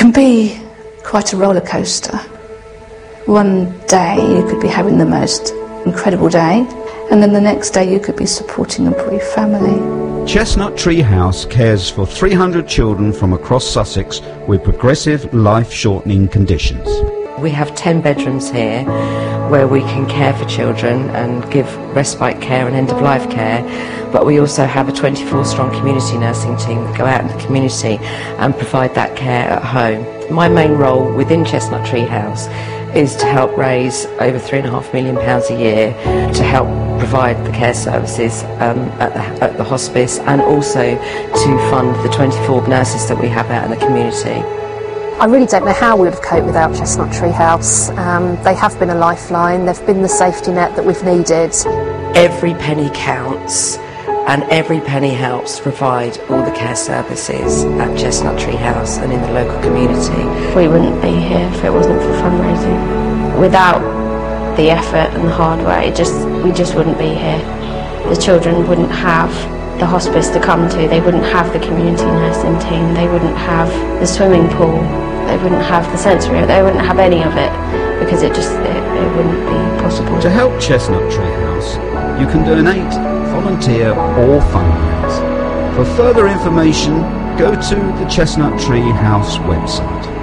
can be quite a roller coaster. One day you could be having the most incredible day, and then the next day you could be supporting a bereaved family. Chestnut Tree House cares for 300 children from across Sussex with progressive life-shortening conditions. We have 10 bedrooms here where we can care for children and give respite care and end-of-life care, but we also have a 24-strong community nursing team that go out in the community and provide that care at home. My main role within Chestnut Tree House is to help raise over £3.5 million a year to help provide the care services at the hospice, and also to fund the 24 nurses that we have out in the community. I really don't know how we would have coped without Chestnut Tree House. They have been a lifeline, they've been the safety net that we've needed. Every penny counts, and every penny helps to provide all the care services at Chestnut Tree House and in the local community. We wouldn't be here if it wasn't for fundraising. Without the effort and the hard work, we just wouldn't be here. The children wouldn't have the hospice to come to, they wouldn't have the community nursing team, they wouldn't have the swimming pool, they wouldn't have the sensory, they wouldn't have any of it, because it wouldn't be possible. To help Chestnut Tree House, you can donate, volunteer or fundraise. For further information, go to the Chestnut Tree House website.